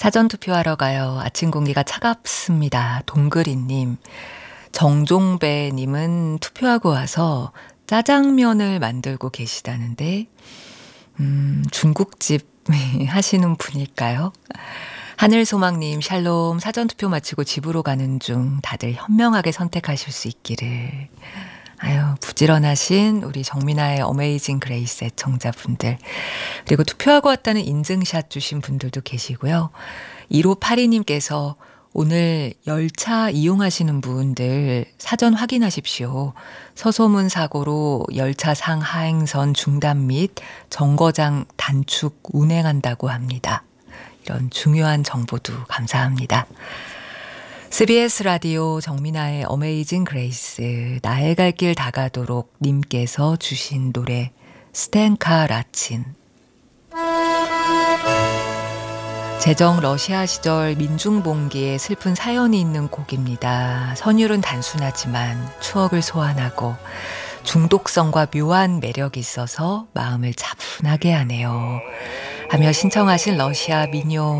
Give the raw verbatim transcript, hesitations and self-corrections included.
사전 투표하러 가요. 아침 공기가 차갑습니다. 동그리님. 정종배님은 투표하고 와서 짜장면을 만들고 계시다는데, 음, 중국집 하시는 분일까요? 하늘소망님, 샬롬. 사전 투표 마치고 집으로 가는 중 다들 현명하게 선택하실 수 있기를. 아유, 부지런하신 우리 정민아의 어메이징 그레이스 애청자분들, 그리고 투표하고 왔다는 인증샷 주신 분들도 계시고요. 일오팔이님께서 오늘 열차 이용하시는 분들 사전 확인하십시오. 서소문 사고로 열차 상하행선 중단 및 정거장 단축 운행한다고 합니다. 이런 중요한 정보도 감사합니다. 씨비에스 라디오 정민아의 어메이징 그레이스, 나의 갈 길 다가도록 님께서 주신 노래 스탠카 라친. 제정 러시아 시절 민중봉기에 슬픈 사연이 있는 곡입니다. 선율은 단순하지만 추억을 소환하고 중독성과 묘한 매력이 있어서 마음을 차분하게 하네요. 하며 신청하신 러시아 민요